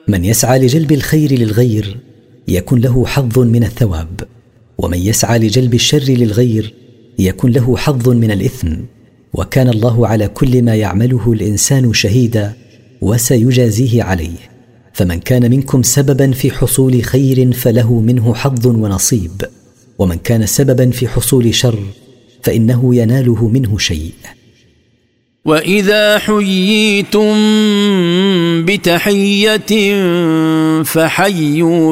من يسعى لجلب الخير للغير يكن له حظ من الثواب، ومن يسعى لجلب الشر للغير يكن له حظ من الإثم. وكان الله على كل ما يعمله الإنسان شهيدا، وسيجازيه عليه. فمن كان منكم سببا في حصول خير فله منه حظ ونصيب، ومن كان سببا في حصول شر فإنه يناله منه شيء. وإذا حييتم بتحية فحيوا